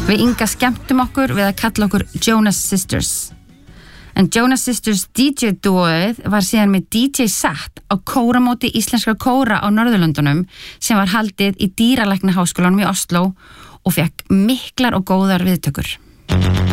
Við Inga skemmtum okkur við að kalla okkur Jonas Sisters. En Jonas Sisters DJ-dúoið var síðan með DJ set á kóramóti íslenskra kóra á Norðurlöndunum sem var haldið í Dýralæknaháskólanum í Oslo og fekk miklar og góðar viðtökur.